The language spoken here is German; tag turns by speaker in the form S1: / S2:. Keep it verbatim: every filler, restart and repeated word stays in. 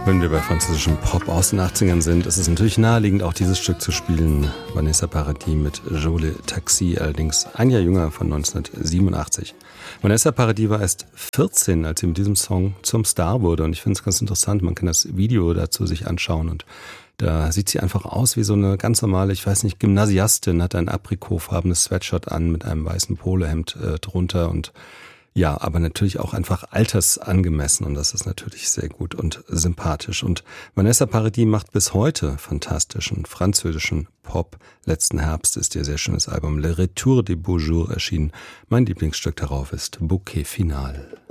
S1: Wenn wir bei französischem Pop aus den achtzigern sind, ist es natürlich naheliegend, auch dieses Stück zu spielen. Vanessa Paradis mit Jolie Taxi, allerdings ein Jahr jünger, von neunzehnhundertsiebenundachtzig. Vanessa Paradis war erst vierzehn, als sie mit diesem Song zum Star wurde. Und ich finde es ganz interessant, man kann das Video dazu sich anschauen. Und da sieht sie einfach aus wie so eine ganz normale, ich weiß nicht, Gymnasiastin, hat ein aprikotfarbenes Sweatshirt an mit einem weißen Polohemd äh, drunter und ja, aber natürlich auch einfach altersangemessen und das ist natürlich sehr gut und sympathisch. Und Vanessa Paradis macht bis heute fantastischen französischen Pop. Letzten Herbst ist ihr sehr schönes Album Le Retour des Beaux Jours erschienen. Mein Lieblingsstück darauf ist Bouquet Final.